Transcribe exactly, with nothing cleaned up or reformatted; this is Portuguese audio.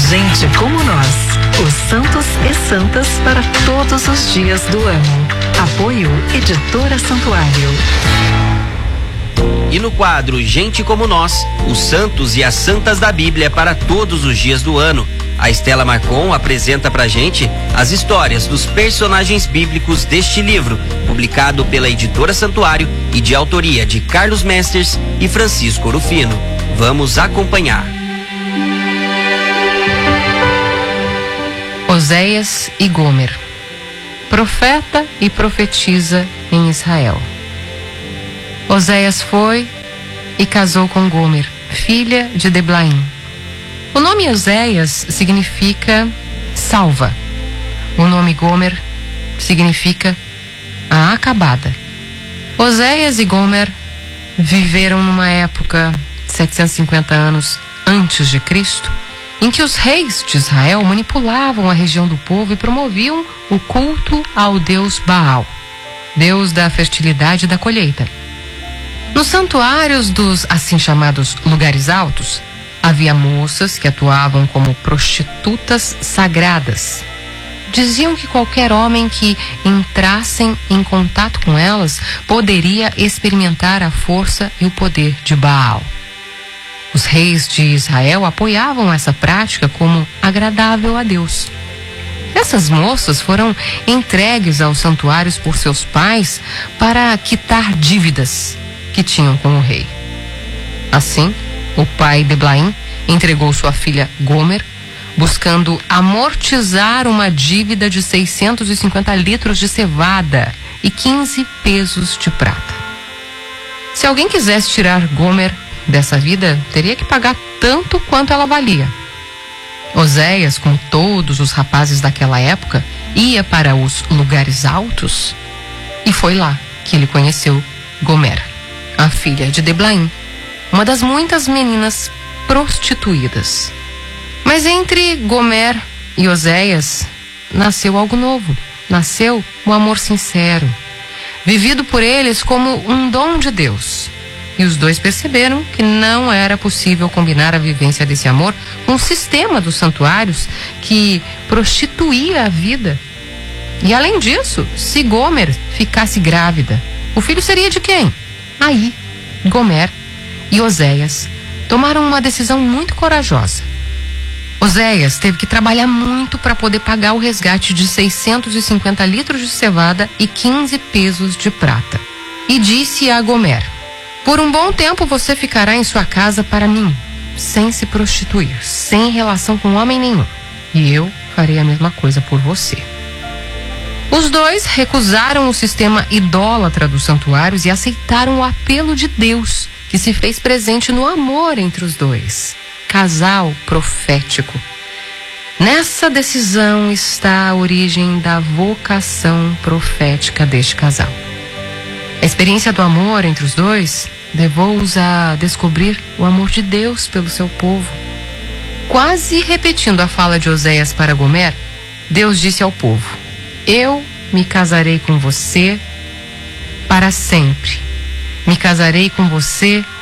Gente como nós, os santos e santas para todos os dias do ano. Apoio Editora Santuário. E no quadro Gente como Nós, os santos e as santas da Bíblia para todos os dias do ano, a Estela Marcon apresenta pra gente as histórias dos personagens bíblicos deste livro, publicado pela Editora Santuário e de autoria de Carlos Mesters e Francisco Rufino. Vamos acompanhar. Oséias e Gomer, profeta e profetiza em Israel. Oséias foi e casou com Gomer, filha de Deblaim. O nome Oséias significa salva. O nome Gomer significa a acabada. Oséias e Gomer viveram numa época, setecentos e cinquenta anos antes de Cristo, em que os reis de Israel manipulavam a região do povo e promoviam o culto ao deus Baal, deus da fertilidade e da colheita. Nos santuários dos assim chamados lugares altos, havia moças que atuavam como prostitutas sagradas. Diziam que qualquer homem que entrasse em contato com elas poderia experimentar a força e o poder de Baal. Os reis de Israel apoiavam essa prática como agradável a Deus. Essas moças foram entregues aos santuários por seus pais para quitar dívidas que tinham com o rei. Assim, o pai Deblaim entregou sua filha Gomer, buscando amortizar uma dívida de seiscentos e cinquenta litros de cevada e quinze pesos de prata. Se alguém quisesse tirar Gomer dessa vida, teria que pagar tanto quanto ela valia. Oséias, como todos os rapazes daquela época, ia para os lugares altos e foi lá que ele conheceu Gomer, a filha de Deblaim, uma das muitas meninas prostituídas. Mas entre Gomer e Oséias nasceu algo novo. Nasceu um amor sincero, vivido por eles como um dom de Deus. E os dois perceberam que não era possível combinar a vivência desse amor com o sistema dos santuários que prostituía a vida. E além disso, se Gomer ficasse grávida, o filho seria de quem? Aí, Gomer e Oséias tomaram uma decisão muito corajosa. Oséias teve que trabalhar muito para poder pagar o resgate de seiscentos e cinquenta litros de cevada e quinze pesos de prata. E disse a Gomer: por um bom tempo você ficará em sua casa para mim, sem se prostituir, sem relação com homem nenhum. E eu farei a mesma coisa por você. Os dois recusaram o sistema idólatra dos santuários e aceitaram o apelo de Deus, que se fez presente no amor entre os dois. Casal profético. Nessa decisão está a origem da vocação profética deste casal. A experiência do amor entre os dois levou-os a descobrir o amor de Deus pelo seu povo. Quase repetindo a fala de Oséias para Gomer, Deus disse ao povo: eu me casarei com você para sempre. Me casarei com você